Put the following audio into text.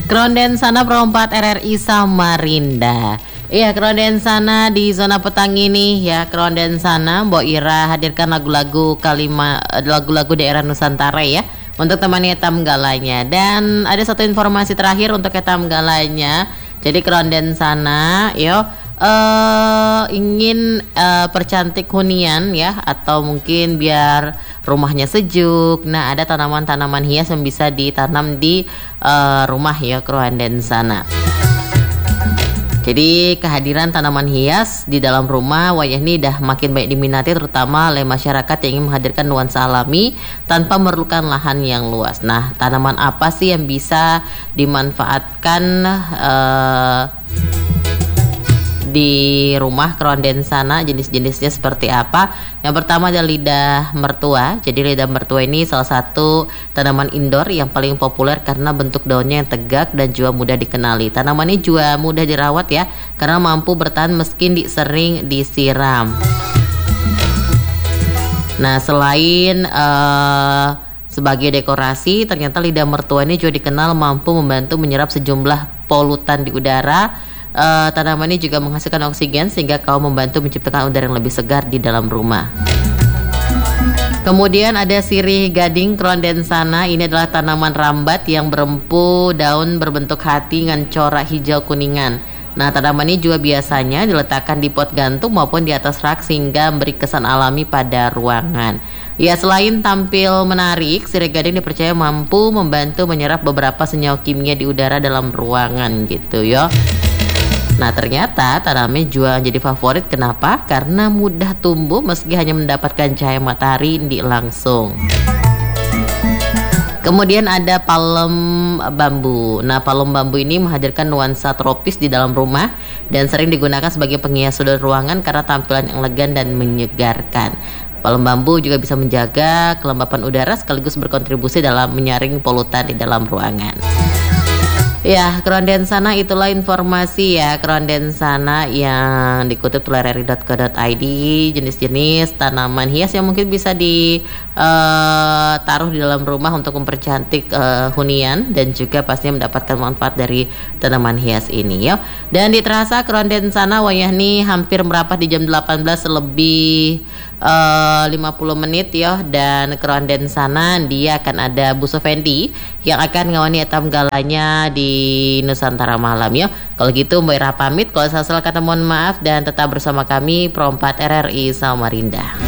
Kronden sana Perompat RRI Samarinda. Iya, Kronden sana di zona petang ini ya, Kronden sana Mbok Ira hadirkan lagu-lagu daerah Nusantara ya untuk temani etam galanya. Dan ada satu informasi terakhir untuk etam galanya. Jadi Kronden sana yo ingin percantik hunian ya, atau mungkin biar rumahnya sejuk. Nah, ada tanaman-tanaman hias yang bisa ditanam di rumah ya Kronden sana. Jadi kehadiran tanaman hias di dalam rumah wayah ini dah makin baik diminati, terutama oleh masyarakat yang ingin menghadirkan nuansa alami tanpa memerlukan lahan yang luas. Nah, tanaman apa sih yang bisa dimanfaatkan di rumah Kronden sana? Jenis-jenisnya seperti apa? Yang pertama ada lidah mertua. Jadi lidah mertua ini salah satu tanaman indoor yang paling populer karena bentuk daunnya yang tegak dan juga mudah dikenali. Tanaman ini juga mudah dirawat ya, karena mampu bertahan meski sering disiram. Nah, selain sebagai dekorasi, ternyata lidah mertua ini juga dikenal mampu membantu menyerap sejumlah polutan di udara. Tanaman ini juga menghasilkan oksigen sehingga kaum membantu menciptakan udara yang lebih segar di dalam rumah. Kemudian ada sirih gading Kronden sana. Ini adalah tanaman rambat yang berempu daun berbentuk hati dengan corak hijau kuningan. Nah, tanaman ini juga biasanya diletakkan di pot gantung maupun di atas rak sehingga memberi kesan alami pada ruangan. Ya, selain tampil menarik, sirih gading dipercaya mampu membantu menyerap beberapa senyawa kimia di udara dalam ruangan gitu ya. Nah, ternyata tanaman juga jadi favorit. Kenapa? Karena mudah tumbuh meski hanya mendapatkan cahaya matahari di langsung. Kemudian ada palem bambu. Nah, palem bambu ini menghadirkan nuansa tropis di dalam rumah dan sering digunakan sebagai penghias sudut ruangan karena tampilan yang elegan dan menyegarkan. Palem bambu juga bisa menjaga kelembapan udara sekaligus berkontribusi dalam menyaring polutan di dalam ruangan. Ya, Kronden sana itulah informasi ya Kronden sana yang dikutip oleh rri.co.id, jenis-jenis tanaman hias yang mungkin bisa ditaruh di dalam rumah untuk mempercantik hunian dan juga pastinya mendapatkan manfaat dari tanaman hias ini ya. Dan diterasa Kronden sana wayah nih hampir merapat di jam 18 lebih 50 menit ya. Dan Kronden sana dia akan ada Bu Sofendi yang akan ngawani etam galanya di Nusantara malam ya. Kalau gitu Mbak Ira pamit, kalau salah kata mohon maaf, dan tetap bersama kami Perompat RRI Samarinda.